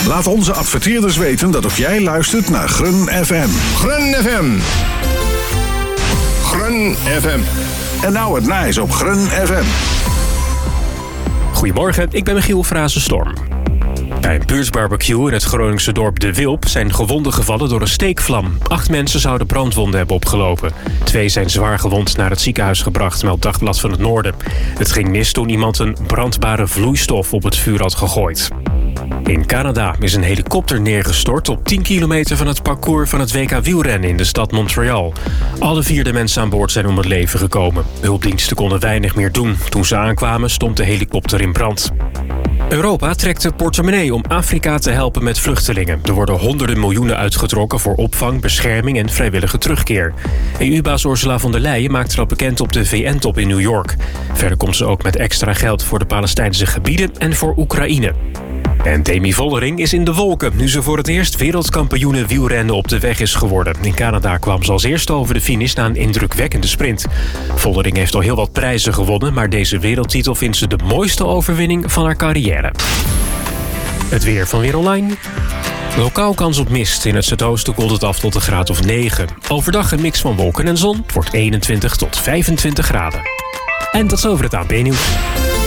Laat onze adverteerders weten dat ook jij luistert naar Grun FM. Grun FM. Grun FM. En nou het nice op Grun FM. Goedemorgen, ik ben Michiel Frazenstorm. Bij een buurtbarbecue in het Groningse dorp De Wilp zijn gewonden gevallen door een steekvlam. 8 mensen zouden brandwonden hebben opgelopen. 2 zijn zwaar gewond naar het ziekenhuis gebracht, meldt Dagblad van het Noorden. Het ging mis toen iemand een brandbare vloeistof op het vuur had gegooid. In Canada is een helikopter neergestort op 10 kilometer van het parcours van het WK wielrennen in de stad Montreal. Alle 4 de mensen aan boord zijn om het leven gekomen. Hulpdiensten konden weinig meer doen. Toen ze aankwamen stond de helikopter in brand. Europa trekt de portemonnee om Afrika te helpen met vluchtelingen. Er worden honderden miljoenen uitgetrokken voor opvang, bescherming en vrijwillige terugkeer. EU-baas Ursula von der Leyen maakt dat bekend op de VN-top in New York. Verder komt ze ook met extra geld voor de Palestijnse gebieden en voor Oekraïne. En Demi Vollering is in de wolken nu ze voor het eerst wereldkampioene wielrennen op de weg is geworden. In Canada kwam ze als eerste over de finish na een indrukwekkende sprint. Vollering heeft al heel wat prijzen gewonnen, maar deze wereldtitel vindt ze de mooiste overwinning van haar carrière. Het weer van Weer Online. Lokaal kans op mist. In het zuidoosten koelt het af tot een graad of 9. Overdag een mix van wolken en zon. Het wordt 21 tot 25 graden. En tot zover het ANP-nieuws.